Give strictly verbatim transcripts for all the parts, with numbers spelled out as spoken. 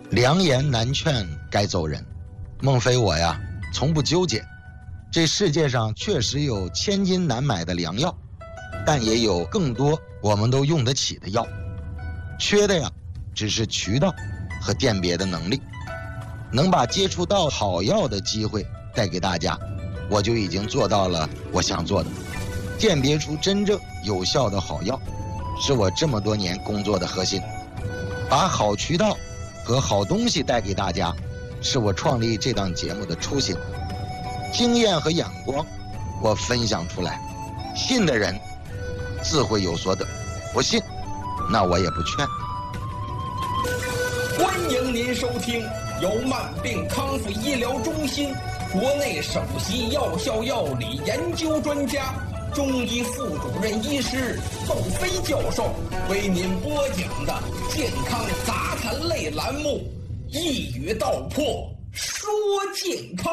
良言难劝该走人。孟非我呀，从不纠结。这世界上确实有千金难买的良药，但也有更多我们都用得起的药。缺的呀，只是渠道和辨别的能力。能把接触到好药的机会带给大家，我就已经做到了我想做的。鉴别出真正有效的好药，是我这么多年工作的核心。把好渠道和好东西带给大家，是我创立这档节目的初心。经验和眼光我分享出来，信的人自会有所得，不信那我也不劝。 欢迎您收听由慢病康复医疗中心国内首席药效药理研究专家、中医副主任医师孟非教授为您播讲的健康杂谈类栏目《一语道破说健康》。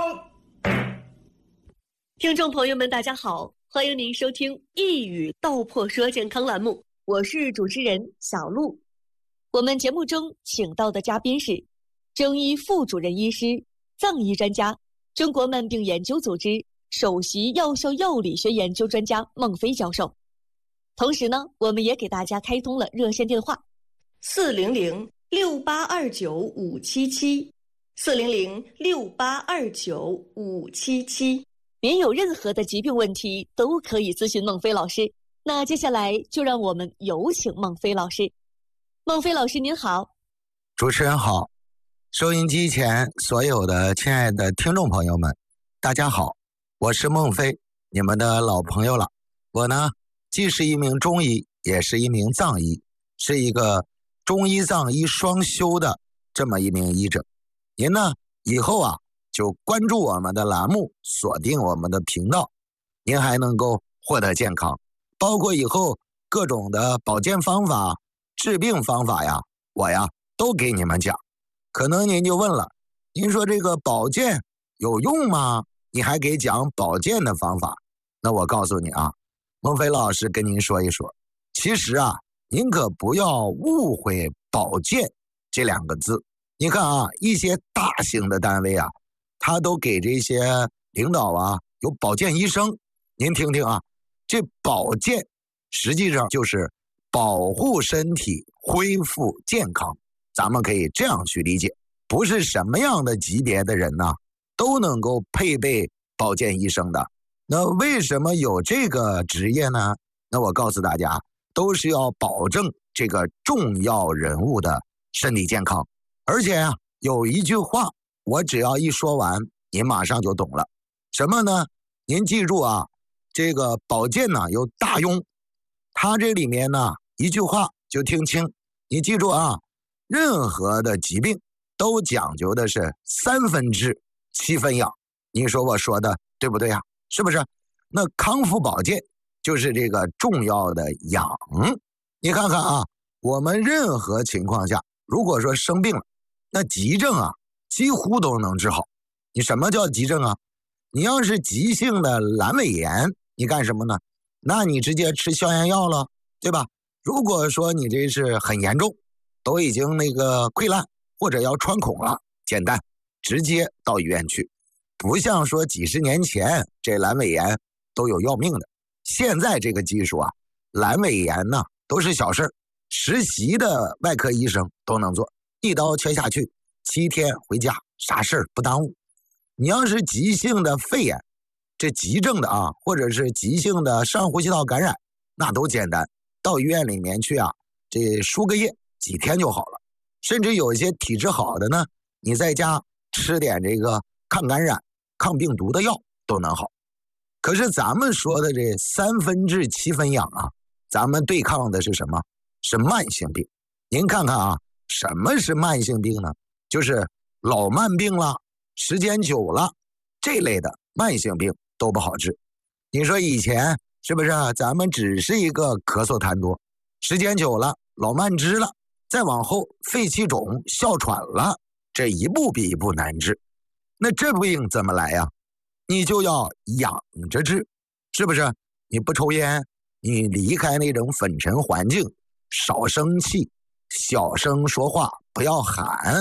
听众朋友们大家好，欢迎您收听《一语道破说健康》栏目，我是主持人小璐。我们节目中请到的嘉宾是中医副主任医师、藏医专家、中国慢病研究组织首席药效药理学研究专家孟非教授。同时呢，我们也给大家开通了热线电话四零零六八二九五七七 四零零六八二九五七七，您有任何的疾病问题都可以咨询孟非老师。那接下来就让我们有请孟非老师。孟非老师您好。 主持人好，收音机前所有的亲爱的听众朋友们大家好，我是孟非，你们的老朋友了。我呢既是一名中医，也是一名藏医，是一个中医藏医双修的这么一名医者。您呢以后啊就关注我们的栏目，锁定我们的频道，您还能够获得健康，包括以后各种的保健方法、治病方法呀，我呀都给你们讲。可能您就问了，您说这个保健有用吗？你还给讲保健的方法？那我告诉你啊，孟非老师跟您说一说，其实啊，您可不要误会保健这两个字。你看啊，一些大型的单位啊，他都给这些领导啊有保健医生。您听听啊，这保健实际上就是保护身体，恢复健康。咱们可以这样去理解，不是什么样的级别的人呢都能够配备保健医生的。那为什么有这个职业呢？那我告诉大家，都是要保证这个重要人物的身体健康。而且啊，有一句话我只要一说完，您马上就懂了。什么呢？您记住啊，这个保健呢有大庸，它这里面呢一句话就听清。你记住啊，任何的疾病都讲究的是三分治七分养。你说我说的对不对啊？是不是？那康复保健就是这个重要的养。你看看啊，我们任何情况下如果说生病了，那急症啊几乎都能治好。你什么叫急症啊？你要是急性的阑尾炎，你干什么呢？那你直接吃消炎药了，对吧？如果说你这是很严重，都已经那个溃烂或者要穿孔了，简单直接到医院去。不像说几十年前这阑尾炎都有要命的，现在这个技术啊，阑尾炎呢都是小事，实习的外科医生都能做，一刀切下去，七天回家，啥事儿不耽误。你要是急性的肺炎，这急症的啊，或者是急性的上呼吸道感染，那都简单，到医院里面去啊，这输个液几天就好了。甚至有一些体质好的呢，你在家吃点这个抗感染、抗病毒的药都能好。可是咱们说的这三分治七分养啊，咱们对抗的是什么？是慢性病。您看看啊，什么是慢性病呢？就是老慢病了，时间久了，这类的慢性病都不好治。你说以前是不是啊？咱们只是一个咳嗽痰多，时间久了老慢支了，再往后肺气肿、哮喘了，这一步比一步难治。那这病怎么来呀？你就要养着治，是不是？你不抽烟，你离开那种粉尘环境，少生气，小声说话，不要喊，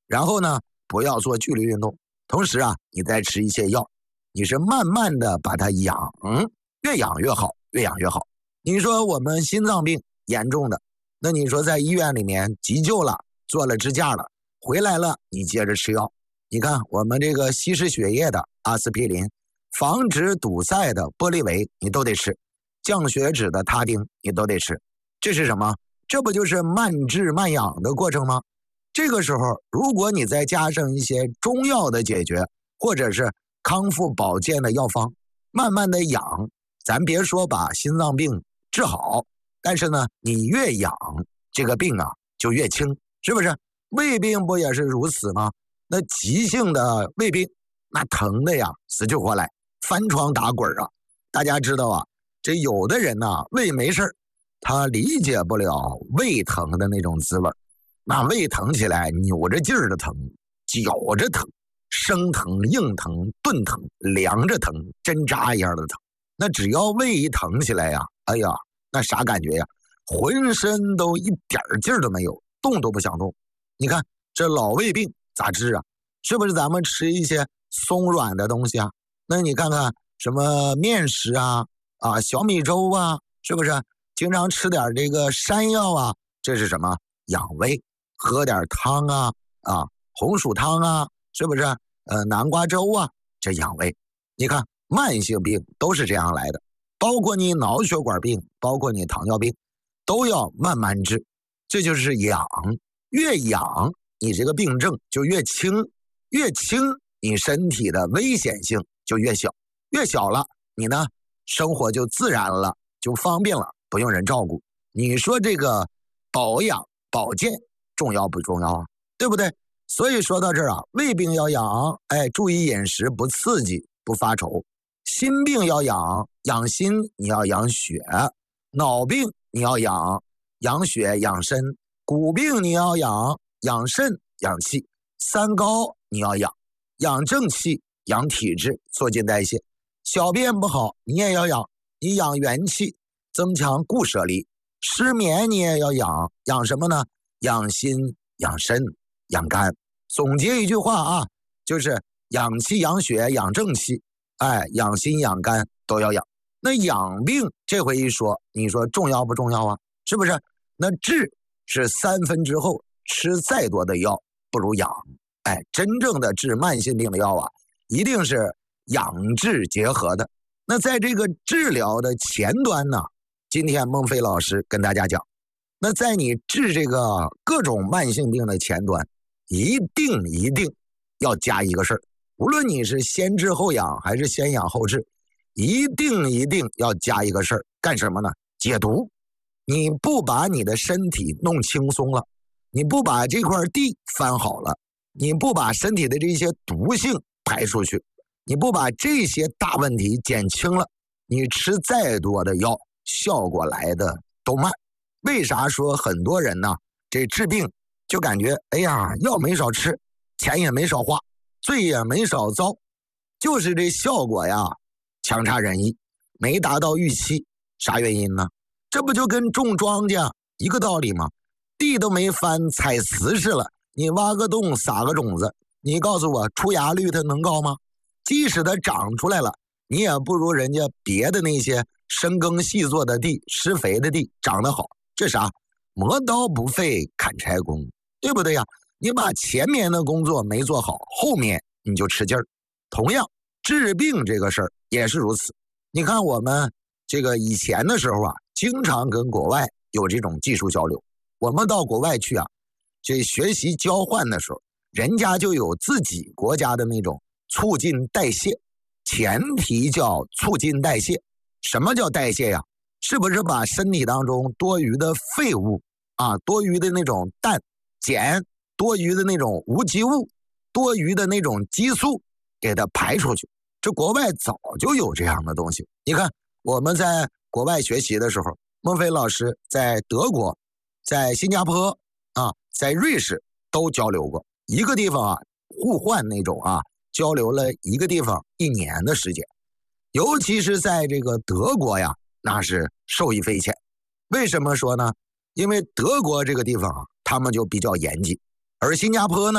然后呢，不要做剧烈运动，同时啊，你再吃一些药，你是慢慢的把它养，越养越好，越养越好。你说我们心脏病严重的，那你说在医院里面急救了，做了支架了，回来了，你接着吃药。你看我们这个稀释血液的阿司匹林，防止堵塞的玻利维，你都得吃，降血脂的他汀你都得吃。这是什么？这不就是慢治慢养的过程吗？这个时候如果你再加上一些中药的解决，或者是康复保健的药方，慢慢的养，咱别说把心脏病治好，但是呢，你越养这个病啊就越轻，是不是？胃病不也是如此吗？那急性的胃病，那疼的呀死去活来，翻床打滚啊。大家知道啊，这有的人呢、啊、胃没事他理解不了胃疼的那种滋味，那胃疼起来扭着劲儿的疼，绞着疼，生疼硬疼钝疼，凉着疼，针扎一样的疼。那只要胃一疼起来呀，哎呀，那啥感觉呀？浑身都一点劲儿都没有，动都不想动。你看这老胃病咋治啊？是不是咱们吃一些松软的东西啊？那你看看什么面食啊啊小米粥啊，是不是？经常吃点这个山药啊，这是什么？养胃。喝点汤啊啊红薯汤啊，是不是？呃南瓜粥啊，这养胃。你看慢性病都是这样来的，包括你脑血管病，包括你糖尿病，都要慢慢治。这就是养，越养你这个病症就越轻，越轻你身体的危险性就越小，越小了你呢生活就自然了，就方便了，不用人照顾。你说这个保养保健重要不重要啊？对不对？所以说到这儿啊，胃病要养，哎，注意饮食，不刺激，不发愁。心病要养，养心你要养血；脑病你要养，养血养肾；骨病你要养，养肾养气；三高你要养，养正气，养体质，促进代谢；小便不好你也要养，你养元气，增强固摄力；失眠你也要养，养什么呢？养心养肾养肝。总结一句话啊，就是养气养血养正气，哎，养心养肝都要养。那养病这回一说，你说重要不重要啊？是不是？那治是三分之后，吃再多的药不如养。哎，真正的治慢性病的药啊，一定是养治结合的。那在这个治疗的前端呢，今天孟非老师跟大家讲，那在你治这个各种慢性病的前端，一定一定要加一个事儿，无论你是先治后养还是先养后治，一定一定要加一个事儿，干什么呢？解毒。你不把你的身体弄轻松了，你不把这块地翻好了，你不把身体的这些毒性排出去，你不把这些大问题减轻了，你吃再多的药，效果来的都慢。为啥说很多人呢，这治病就感觉哎呀，药没少吃，钱也没少花，罪也没少遭，就是这效果呀强差人意，没达到预期。啥原因呢？这不就跟种庄稼一个道理吗？地都没翻，踩瓷实了，你挖个洞撒个种子，你告诉我出芽率它能高吗？即使它长出来了，你也不如人家别的那些深耕细作的地，施肥的地长得好。这啥？磨刀不费砍柴工，对不对呀？你把前面的工作没做好，后面你就吃劲儿。同样治病这个事儿也是如此。你看我们这个以前的时候啊，经常跟国外有这种技术交流。我们到国外去啊，这学习交换的时候，人家就有自己国家的那种促进代谢，前提叫促进代谢。什么叫代谢呀？是不是把身体当中多余的废物啊，多余的那种氮碱，多余的那种无机物，多余的那种激素给它排出去？这国外早就有这样的东西。你看我们在国外学习的时候，孟非老师在德国，在新加坡啊，在瑞士都交流过，一个地方啊互换那种啊，交流了一个地方一年的时间。尤其是在这个德国呀，那是受益匪浅。为什么说呢？因为德国这个地方啊，他们就比较严谨，而新加坡呢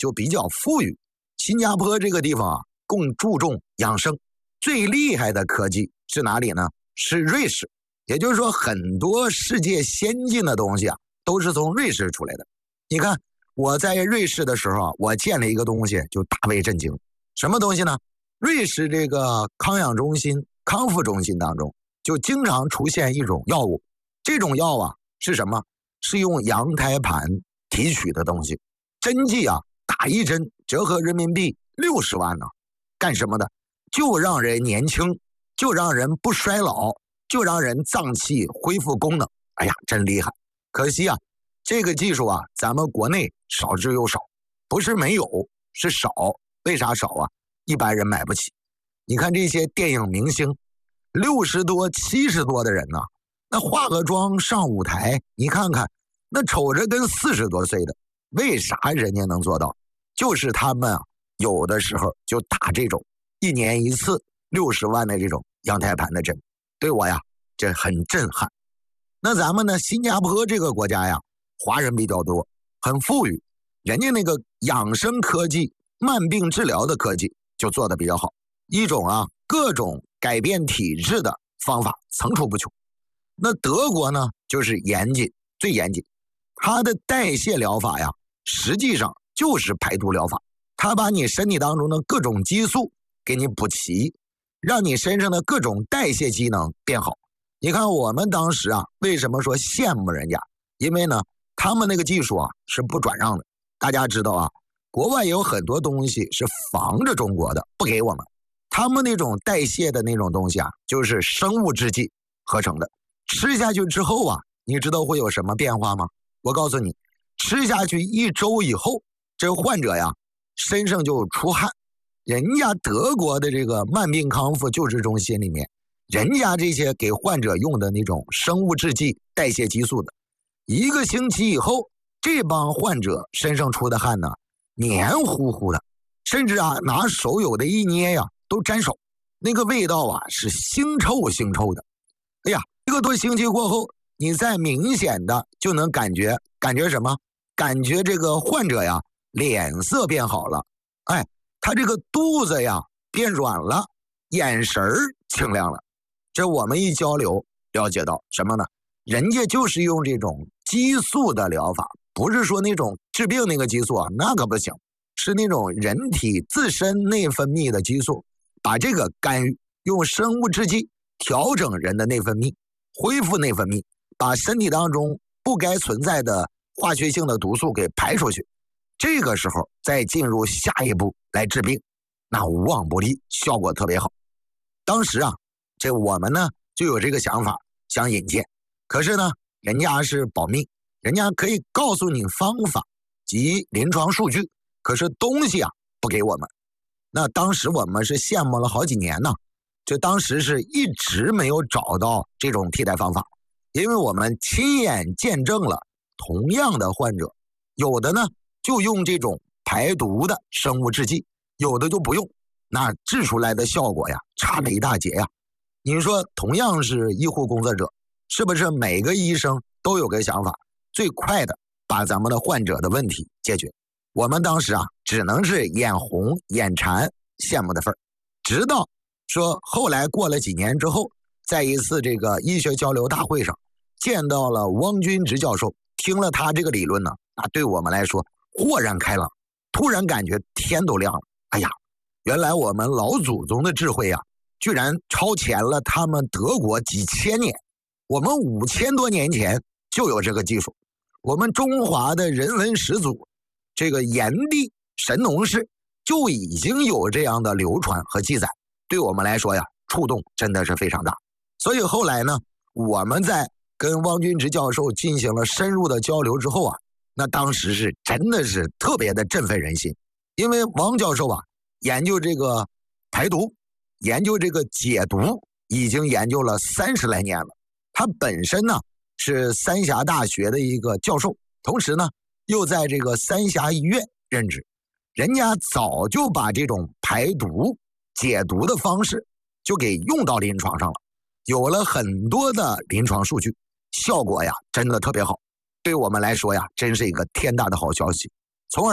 就比较富裕。新加坡这个地方啊，更注重养生，最厉害的科技是哪里呢？是瑞士。也就是说，很多世界先进的东西啊，都是从瑞士出来的。你看，我在瑞士的时候啊，我见了一个东西，就大为震惊。什么东西呢？瑞士这个康养中心、康复中心当中，就经常出现一种药物。这种药啊是什么？是用羊胎盘提取的东西。针剂啊，打一针折合人民币六十万呢、啊，干什么的？就让人年轻，就让人不衰老，就让人脏器恢复功能。哎呀，真厉害！可惜啊，这个技术啊，咱们国内少之又少，不是没有，是少。为啥少啊？一般人买不起。你看这些电影明星，六十多、七十多的人呢、啊，那化个妆上舞台，你看看，那瞅着跟四十多岁的，为啥人家能做到？就是他们啊，有的时候就打这种一年一次六十万的这种羊胎盘的针，对我呀，这很震撼。那咱们呢，新加坡这个国家呀，华人比较多，很富裕，人家那个养生科技、慢病治疗的科技就做得比较好，一种啊各种改变体质的方法层出不穷。那德国呢，就是严谨，最严谨，它的代谢疗法呀，实际上就是排毒疗法，它把你身体当中的各种激素给你补齐，让你身上的各种代谢机能变好。你看我们当时啊，为什么说羡慕人家？因为呢，他们那个技术啊是不转让的。大家知道啊，国外也有很多东西是防着中国的，不给我们。他们那种代谢的那种东西啊，就是生物制剂合成的，吃下去之后啊，你知道会有什么变化吗？我告诉你，吃下去一周以后，这患者呀身上就出汗。人家德国的这个慢病康复救治中心里面，人家这些给患者用的那种生物制剂代谢激素的，一个星期以后，这帮患者身上出的汗呢，黏糊糊的，甚至啊拿手有的一捏呀都沾手，那个味道啊是腥臭腥臭的。哎呀，一个多星期过后，你再明显的就能感觉感觉什么？感觉这个患者呀脸色变好了，哎，他这个肚子呀变软了，眼神儿清亮了。这我们一交流了解到什么呢？人家就是用这种激素的疗法，不是说那种治病那个激素啊，那可不行，是那种人体自身内分泌的激素，把这个干预，用生物制剂调整人的内分泌，恢复内分泌，把身体当中不该存在的化学性的毒素给排出去。这个时候再进入下一步来治病，那无往不利，效果特别好。当时啊，这我们呢就有这个想法，想引荐，可是呢，人家是保密，人家可以告诉你方法及临床数据，可是东西啊不给我们。那当时我们是羡慕了好几年呢，这当时是一直没有找到这种替代方法，因为我们亲眼见证了同样的患者，有的呢就用这种排毒的生物制剂，有的就不用，那治出来的效果呀差了一大截呀。你说同样是医护工作者，是不是每个医生都有个想法，最快的把咱们的患者的问题解决？我们当时啊只能是眼红眼馋羡慕的份儿，直到说后来过了几年之后，在一次这个医学交流大会上见到了汪军直教授，听了他这个理论呢，那对我们来说豁然开朗，突然感觉天都亮了。哎呀，原来我们老祖宗的智慧呀、啊，居然超前了他们德国几千年。我们五千多年前就有这个技术，我们中华的人文始祖这个炎帝神农氏就已经有这样的流传和记载，对我们来说呀，触动真的是非常大。所以后来呢，我们在跟汪军直教授进行了深入的交流之后啊，那当时是真的是特别的振奋人心。因为王教授啊，研究这个排毒，研究这个解毒，已经研究了三十来年了。他本身呢是三峡大学的一个教授，同时呢又在这个三峡医院任职。人家早就把这种排毒解毒的方式就给用到临床上了，有了很多的临床数据，效果呀真的特别好。对我们来说呀，真是一个天大的好消息。从而呢，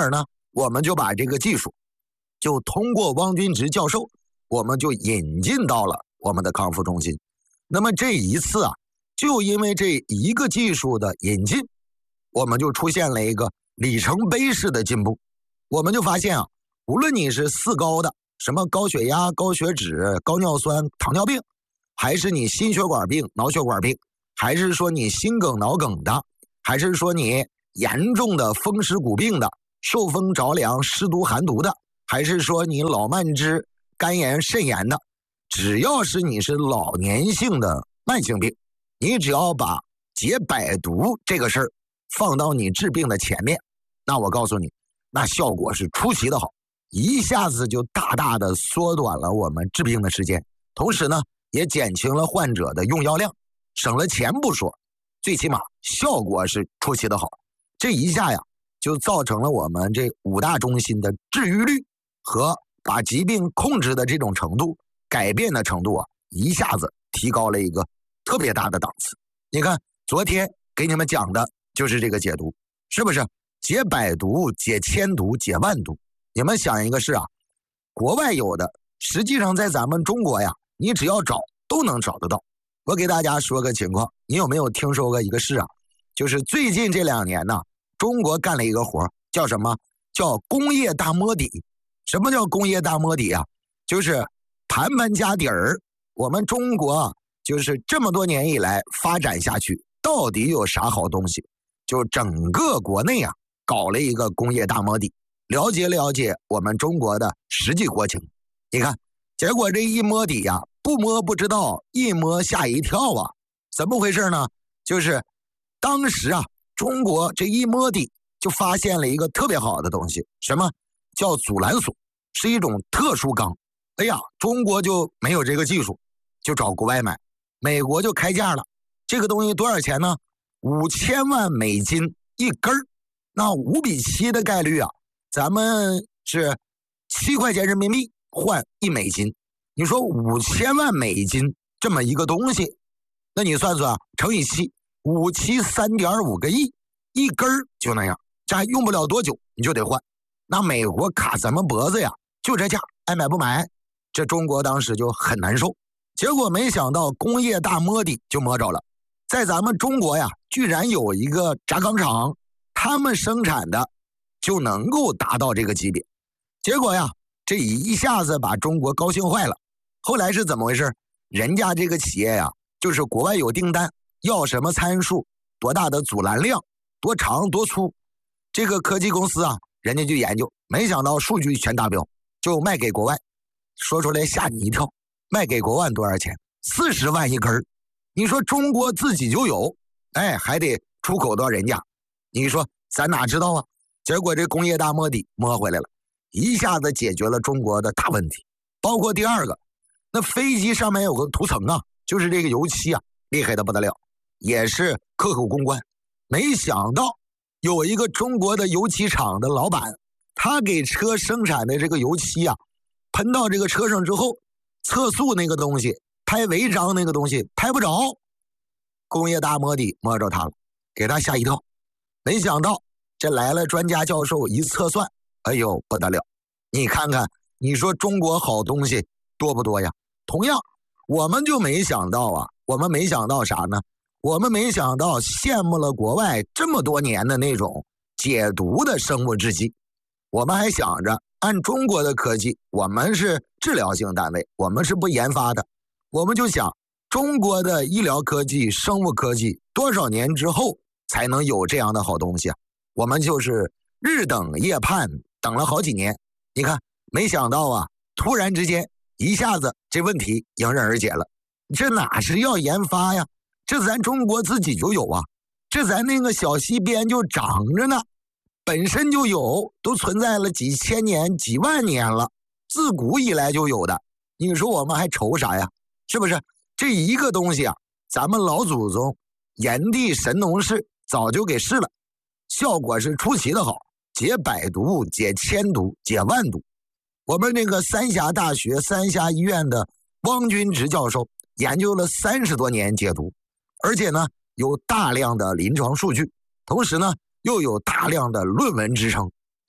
我们就把这个技术就通过汪军直教授，我们就引进到了我们的康复中心。那么这一次啊，就因为这一个技术的引进，我们就出现了一个里程碑式的进步。我们就发现啊，无论你是四高的，什么高血压、高血脂、高尿酸、糖尿病，还是你心血管病、脑血管病，还是说你心梗、脑梗的，还是说你严重的风湿骨病的、受风着凉、湿毒寒毒的，还是说你老慢支、肝炎、肾炎的，只要是你是老年性的慢性病，你只要把解百毒这个事儿放到你治病的前面，那我告诉你，那效果是出奇的好，一下子就大大的缩短了我们治病的时间，同时呢，也减轻了患者的用药量，省了钱不说，最起码效果是出奇的好。这一下呀，就造成了我们这五大中心的治愈率和把疾病控制的这种程度、改变的程度啊，一下子提高了一个特别大的档次。你看，昨天给你们讲的就是这个解毒，是不是？解百毒、解千毒、解万毒。你们想一个事啊，国外有的，实际上在咱们中国呀，你只要找都能找得到。我给大家说个情况，你有没有听说过一个事啊？就是最近这两年呢，中国干了一个活，叫什么？叫工业大摸底。什么叫工业大摸底啊？就是盘盘家底儿，我们中国啊，就是这么多年以来发展下去，到底有啥好东西？就整个国内啊，搞了一个工业大摸底，了解了解我们中国的实际国情。你看，结果这一摸底呀、啊，不摸不知道，一摸吓一跳啊！怎么回事呢？就是当时啊，中国这一摸底就发现了一个特别好的东西，什么叫阻拦索，是一种特殊钢。哎呀，中国就没有这个技术，就找国外买，美国就开价了。这个东西多少钱呢？五千万美金一根儿，那五比七的概率啊，咱们是七块钱人民币换一美金。你说五千万美金这么一个东西，那你算算啊，乘以七，五七三点五个亿，一根儿就那样，这还用不了多久你就得换。那美国卡咱们脖子呀，就这价，爱买不买。这中国当时就很难受，结果没想到工业大摸底就摸着了，在咱们中国呀，居然有一个轧钢厂，他们生产的就能够达到这个级别。结果呀，这一下子把中国高兴坏了。后来是怎么回事？人家这个企业呀，就是国外有订单，要什么参数，多大的阻拦量，多长多粗，这个科技公司啊，人家就研究，没想到数据全达标，就卖给国外。说出来吓你一跳，卖给国外多少钱？四十万一根儿。你说中国自己就有，哎，还得出口到人家。你说咱哪知道啊？结果这工业大摸底摸回来了，一下子解决了中国的大问题。包括第二个，那飞机上面有个涂层啊，就是这个油漆啊，厉害的不得了，也是克口公关。没想到有一个中国的油漆厂的老板，他给车生产的这个油漆啊，喷到这个车上之后，测速那个东西，拍违章那个东西拍不着，工业大摸底摸着他了，给他吓一跳。没想到这来了专家教授一测算，哎呦不得了！你看看，你说中国好东西多不多呀？同样，我们就没想到啊，我们没想到啥呢？我们没想到羡慕了国外这么多年的那种解毒的生物制剂，我们还想着按中国的科技，我们是治疗性单位，我们是不研发的。我们就想，中国的医疗科技、生物科技多少年之后才能有这样的好东西啊？我们就是日等夜盼，等了好几年。你看，没想到啊，突然之间一下子这问题迎刃而解了。这哪是要研发呀？这咱中国自己就有啊，这咱那个小溪边就长着呢。本身就有，都存在了几千年、几万年了，自古以来就有的。你说我们还愁啥呀？是不是？这一个东西啊，咱们老祖宗炎帝神农氏早就给试了，效果是出奇的好，解百毒、解千毒、解万毒。我们那个三峡大学三峡医院的汪军直教授研究了三十多年解毒，而且呢有大量的临床数据，同时呢又有大量的论文支撑。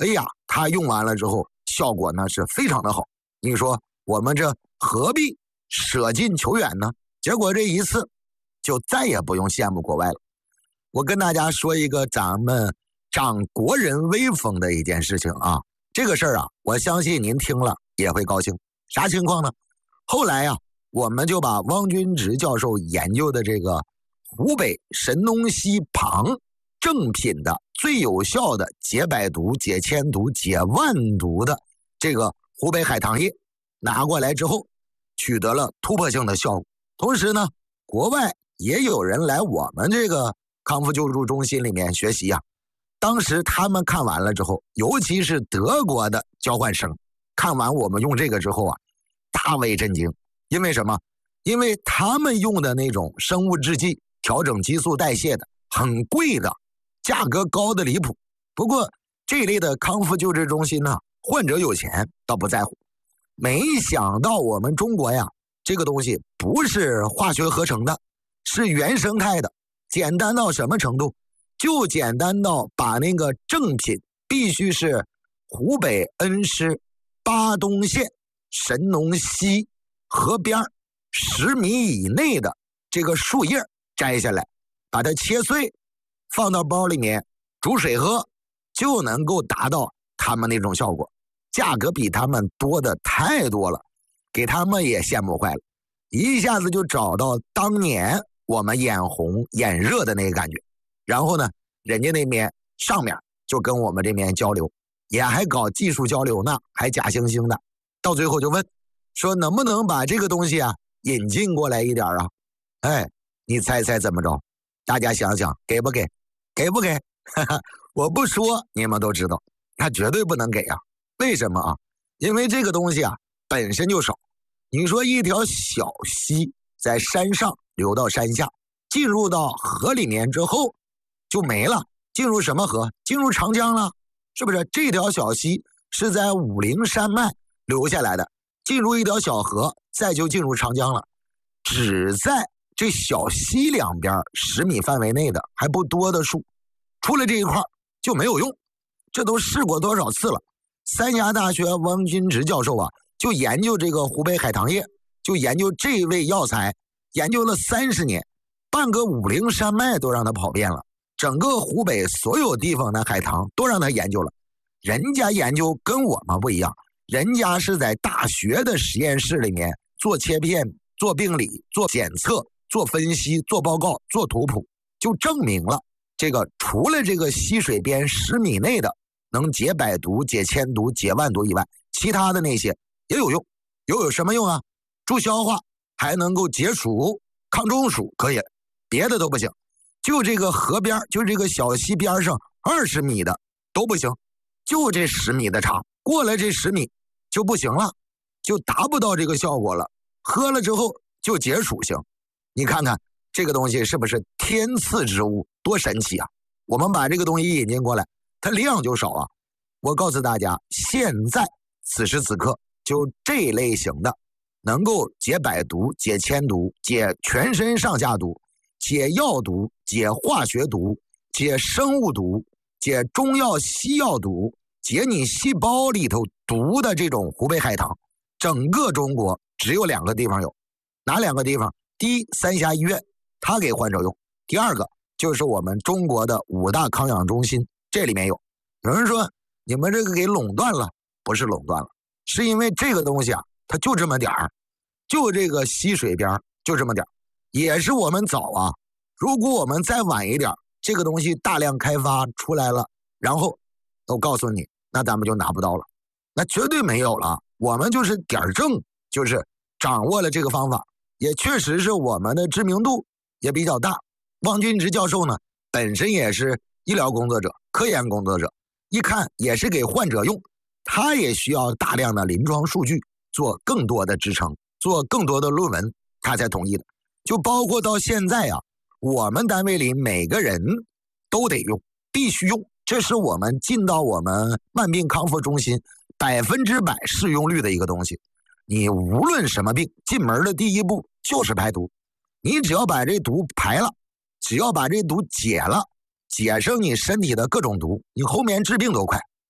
哎呀，他用完了之后效果呢是非常的好。你说我们这何必舍近求远呢？结果这一次就再也不用羡慕国外了。我跟大家说一个咱们长国人威风的一件事情啊，这个事儿啊，我相信您听了也会高兴。啥情况呢？后来呀、啊，我们就把汪君直教授研究的这个湖北神农烯硼正品的最有效的解百毒、解千毒、解万毒的这个湖北海棠叶拿过来之后，取得了突破性的效果。同时呢，国外也有人来我们这个康复救助中心里面学习呀、啊。当时他们看完了之后，尤其是德国的交换生，看完我们用这个之后啊，大为震惊。因为什么？因为他们用的那种生物制剂调整激素代谢的，很贵的，价格高的离谱。不过这一类的康复救治中心呢，患者有钱倒不在乎。没想到我们中国呀，这个东西不是化学合成的，是原生态的。简单到什么程度？就简单到把那个正品必须是湖北恩施巴东县神农溪河边十米以内的这个树叶摘下来，把它切碎，放到包里面煮水喝，就能够达到他们那种效果。价格比他们多的太多了，给他们也羡慕坏了，一下子就找到当年我们眼红眼热的那个感觉。然后呢，人家那边上面就跟我们这边交流，也还搞技术交流呢，还假惺惺的，到最后就问说能不能把这个东西啊引进过来一点啊？哎，你猜猜怎么着？大家想想，给不给？给不给？哈哈，我不说你们都知道，他绝对不能给啊。为什么啊？因为这个东西啊本身就少。你说一条小溪在山上流到山下，进入到河里面之后就没了，进入什么河？进入长江了，是不是？这条小溪是在武陵山脉流下来的，进入一条小河，再就进入长江了。只在这小溪两边十米范围内的还不多的树，除了这一块就没有用。这都试过多少次了？三峡大学汪君直教授啊，就研究这个湖北海棠叶，就研究这味药材，研究了三十年，半个武陵山脉都让他跑遍了，整个湖北所有地方的海棠都让他研究了。人家研究跟我们不一样，人家是在大学的实验室里面做切片、做病理、做检测、做分析、做报告、做图谱，就证明了这个除了这个溪水边十米内的能解百毒、解千毒、解万毒以外，其他的那些也有用。又有什么用啊？助消化，还能够解暑、抗中暑，可以，别的都不行。就这个河边，就这个小溪边上二十米的都不行，就这十米的差，过了这十米就不行了，就达不到这个效果了。喝了之后就解暑行。你看看这个东西是不是天赐之物，多神奇啊！我们把这个东西引进过来，它量就少啊。我告诉大家，现在此时此刻就这类型的能够解百毒、解千毒、解全身上下毒、解药毒、解化学毒、解生物毒、解中药西药毒、解你细胞里头毒的这种湖北海棠，整个中国只有两个地方有。哪两个地方？第一，三峡医院，它给患者用；第二个就是我们中国的五大康养中心，这里面有。有人说你们这个给垄断了，不是垄断了，是因为这个东西啊，它就这么点儿，就这个溪水边就这么点儿，也是我们早啊。如果我们再晚一点，这个东西大量开发出来了，然后我告诉你，那咱们就拿不到了，那绝对没有了。我们就是点儿正，就是掌握了这个方法，也确实是我们的知名度也比较大。汪君直教授呢，本身也是医疗工作者、科研工作者，一看也是给患者用，他也需要大量的临床数据做更多的支撑，做更多的论文，他才同意的。就包括到现在啊，我们单位里每个人都得用，必须用，这是我们进到我们慢病康复中心百分之百适用率的一个东西。你无论什么病，进门的第一步就是排毒，你只要把这毒排了，只要把这毒解了，解生你身体的各种毒，你后面治病都快。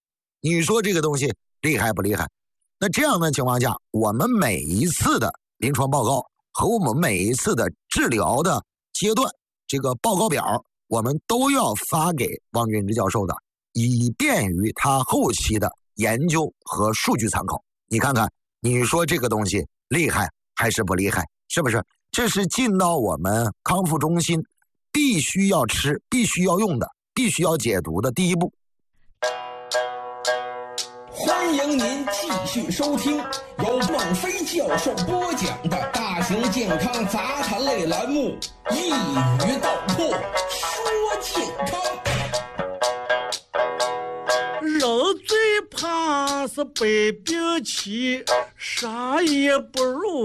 你说这个东西厉害不厉害？那这样的情况下，我们每一次的临床报告和我们每一次的治疗的阶段，这个报告表我们都要发给汪俊之教授的，以便于他后期的研究和数据参考。你看看，你说这个东西厉害还是不厉害？是不是？这是进到我们康复中心必须要吃、必须要用的、必须要解毒的第一步。 欢迎您继续收听由孟非教授播讲的大型健康杂谈类栏目《一语道破说健康》。 人最怕是百病齐，啥也不如